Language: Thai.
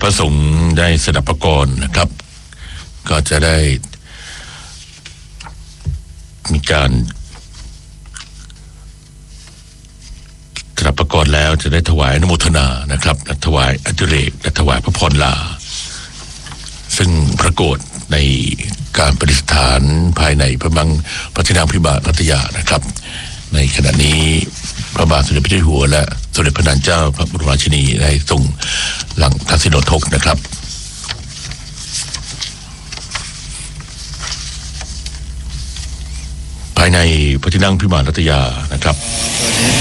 พระสงฆ์ได้สดับประกรณ์นะครับก็จะได้มีการสดับประกรณ์แล้วจะได้ถวายอนุโมทนานะครับและถวายอดิเรกและถวายพระพรลาซึ่งปรากฏในการประดิษฐานภายในพระที่นั่งพิมานพัทยานะครับในขณะนี้พระบาทสมเด็จพระเจ้าอยู่หัวและสมเด็จพระนางเจ้าพระบรมราชินีได้ทรงหลังทักษิณโทกนะครับภายในพระที่นั่งพิมานพัทยานะครับ